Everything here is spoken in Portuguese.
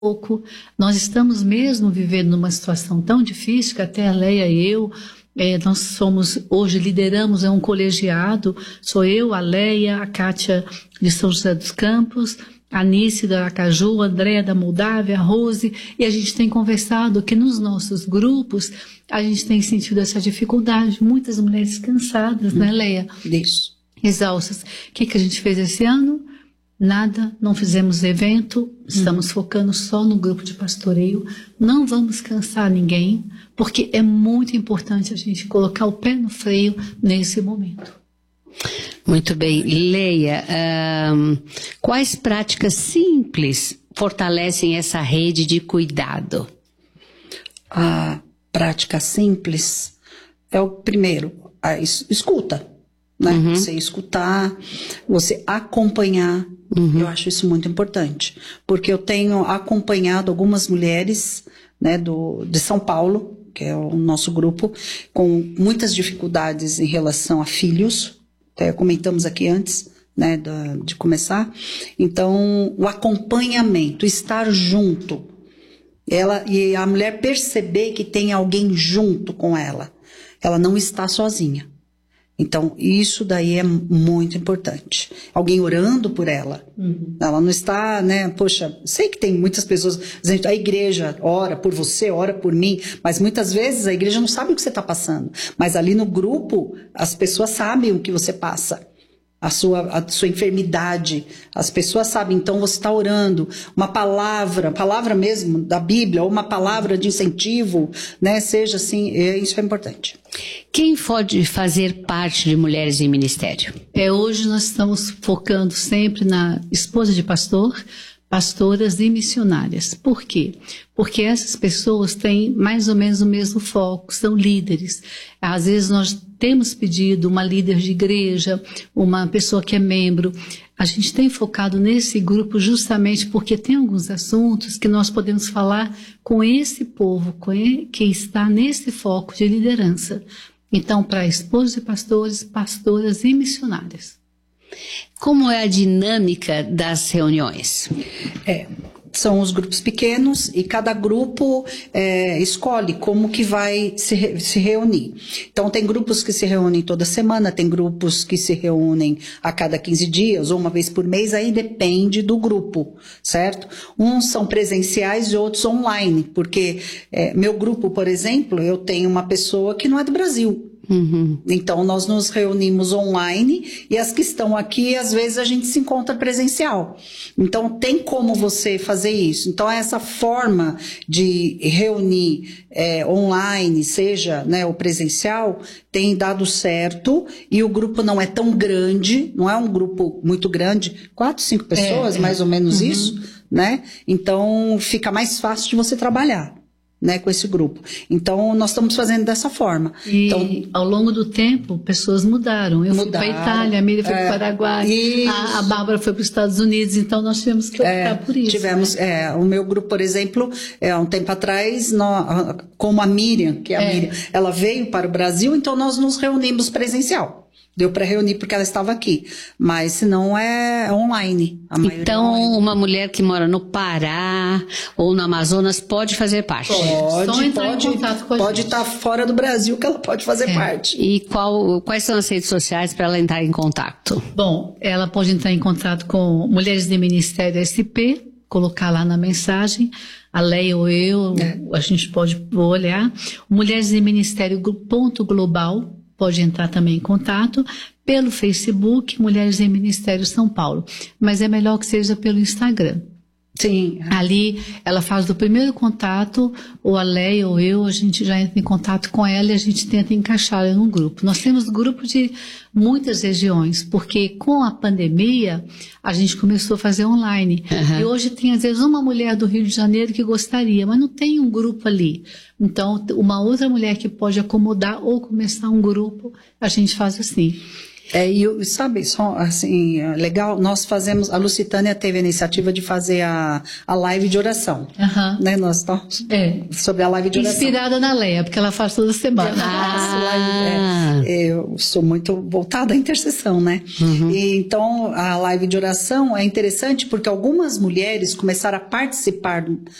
pouco. Nós estamos mesmo vivendo numa situação tão difícil que até a Leia e eu, nós hoje lideramos um colegiado, sou eu, a Leia, a Kátia de São José dos Campos, a Nice da Aracaju, a Andréa da Moldávia, a Rose, e a gente tem conversado que nos nossos grupos a gente tem sentido essa dificuldade, muitas mulheres cansadas, né, Leia? Isso. Exaustas. O que a gente fez esse ano? Nada, não fizemos evento, estamos focando só no grupo de pastoreio, não vamos cansar ninguém, porque é muito importante a gente colocar o pé no freio nesse momento. Muito bem. Leia, quais práticas simples fortalecem essa rede de cuidado? A prática simples é o primeiro, a escuta, né? Você escutar, você acompanhar, eu acho isso muito importante, porque eu tenho acompanhado algumas mulheres, né, de São Paulo, que é o nosso grupo, com muitas dificuldades em relação a filhos, até comentamos aqui antes, né, de começar. Então, o acompanhamento, estar junto, e a mulher perceber que tem alguém junto com ela, ela não está sozinha. Então, isso daí é muito importante. Alguém orando por ela. Ela não está, né, poxa, sei que tem muitas pessoas dizendo, a igreja ora por você, ora por mim, mas muitas vezes a igreja não sabe o que você está passando. Mas ali no grupo, as pessoas sabem o que você passa. A sua enfermidade, as pessoas sabem, então você está orando, uma palavra mesmo da Bíblia, ou uma palavra de incentivo, né, seja assim, isso é importante. Quem pode fazer parte de Mulheres em Ministério? Hoje nós estamos focando sempre na esposa de pastor, pastoras e missionárias. Por quê? Porque essas pessoas têm mais ou menos o mesmo foco, são líderes. Às vezes nós temos pedido uma líder de igreja, uma pessoa que é membro. A gente tem focado nesse grupo justamente porque tem alguns assuntos que nós podemos falar com esse povo, que está nesse foco de liderança. Então, para esposos de pastores, pastoras e missionárias. Como é a dinâmica das reuniões? São os grupos pequenos e cada grupo escolhe como que vai se reunir. Então, tem grupos que se reúnem toda semana, tem grupos que se reúnem a cada 15 dias ou uma vez por mês, aí depende do grupo, certo? Uns são presenciais e outros online, porque meu grupo, por exemplo, eu tenho uma pessoa que não é do Brasil. Então, nós nos reunimos online e as que estão aqui, às vezes a gente se encontra presencial. Então, tem como você fazer isso. Então, essa forma de reunir online, seja, né, o presencial, tem dado certo e o grupo não é tão grande, não é um grupo muito grande, 4, 5 pessoas, mais ou menos isso, né? Então, fica mais fácil de você trabalhar, né, com esse grupo. Então, nós estamos fazendo dessa forma. E então, ao longo do tempo, pessoas mudaram. Eu fui para a Itália, a Miriam foi para o Paraguai, a Bárbara foi para os Estados Unidos, então nós tivemos que optar por isso. Tivemos, o meu grupo, por exemplo, há um tempo atrás, como a Miriam, que é a Miriam, ela veio para o Brasil, então nós nos reunimos presencial. Deu para reunir porque ela estava aqui, mas se não é online. Então, uma mulher que mora no Pará ou no Amazonas pode fazer parte? Só entrar em contato com a gente. Pode estar fora do Brasil que ela pode fazer parte. E quais são as redes sociais para ela entrar em contato? Bom, ela pode entrar em contato com Mulheres de Ministério SP, colocar lá na mensagem, a Leia ou eu, a gente pode olhar. Mulheres de Ministério .global, pode entrar também em contato pelo Facebook, Mulheres em Ministério São Paulo. Mas é melhor que seja pelo Instagram. Sim. Ali, ela faz o primeiro contato, ou a Leia ou eu, a gente já entra em contato com ela e a gente tenta encaixar ela num grupo. Nós temos grupo de muitas regiões, porque com a pandemia, a gente começou a fazer online. E hoje tem, às vezes, uma mulher do Rio de Janeiro que gostaria, mas não tem um grupo ali. Então, uma outra mulher que pode acomodar ou começar um grupo, a gente faz assim. E sabe, só assim, legal, nós fazemos, a Lucitânia teve a iniciativa de fazer a live de oração, né? Nós estamos sobre a live de oração. Inspirada na Leia, porque ela faz toda semana. Eu sou muito voltada à intercessão, né? E, então, a live de oração é interessante porque algumas mulheres começaram a participar